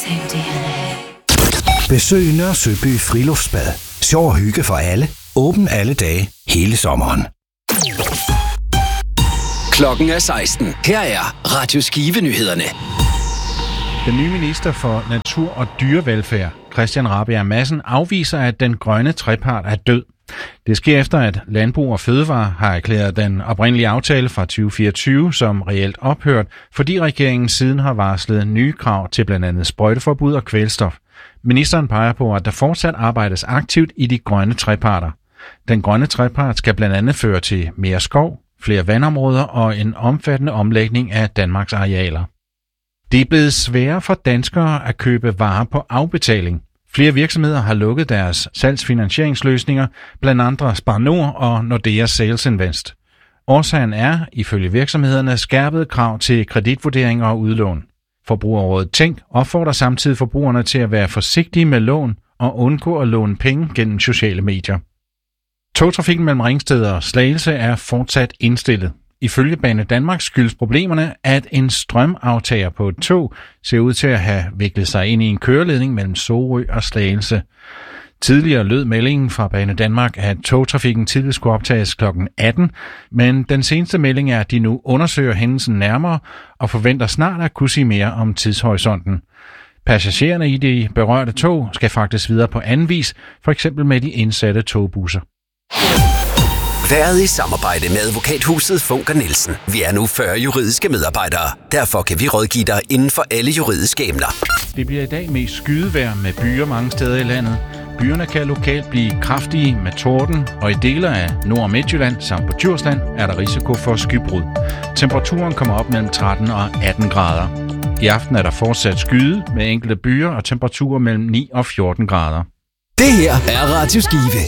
Same DNA. Besøg Nørre Søby Friluftsbad. Sjov og hygge for alle. Åben alle dage, hele sommeren. Klokken er 16. Her er Radio Skive-nyhederne. Den nye minister for Natur- og Dyrevelfærd, Christian Rabjerg Madsen, afviser, at den grønne trepart er død. Det sker efter, at Landbrug og Fødevare har erklæret den oprindelige aftale fra 2024 som reelt ophørt, fordi regeringen siden har varslet nye krav til blandt andet sprøjteforbud og kvælstof. Ministeren peger på, at der fortsat arbejdes aktivt i de grønne treparter. Den grønne trepart skal blandt andet føre til mere skov, flere vandområder og en omfattende omlægning af Danmarks arealer. Det er blevet sværere for danskere at købe varer på afbetaling. Flere virksomheder har lukket deres salgsfinansieringsløsninger, blandt andre Spar Nord og Nordea Sales Invest. Årsagen er, ifølge virksomhederne, skærpede krav til kreditvurdering og udlån. Forbrugerrådet Tænk opfordrer samtidig forbrugerne til at være forsigtige med lån og undgå at låne penge gennem sociale medier. Togtrafikken mellem Ringsted og Slagelse er fortsat indstillet. Ifølge Banedanmark skyldes problemerne, at en strømaftager på et tog ser ud til at have viklet sig ind i en køreledning mellem Sorø og Slagelse. Tidligere lød meldingen fra Banedanmark, at togtrafikken tidligere skulle optages kl. 18, men den seneste melding er, at de nu undersøger hændelsen nærmere og forventer snart at kunne sige mere om tidshorisonten. Passagererne i de berørte tog skal faktisk videre på anden vis, f.eks. med de indsatte togbusser. Været i samarbejde med advokathuset Funker Nielsen. Vi er nu 40 juridiske medarbejdere. Derfor kan vi rådgive dig inden for alle juridiske emner. Det bliver i dag mest skydevejr med byer mange steder i landet. Byerne kan lokalt blive kraftige med torden, og i dele af Nord- og Midtjylland samt på Djursland er der risiko for skybrud. Temperaturen kommer op mellem 13 og 18 grader. I aften er der fortsat skyde med enkelte byer og temperaturer mellem 9 og 14 grader. Det her er Radio Skive.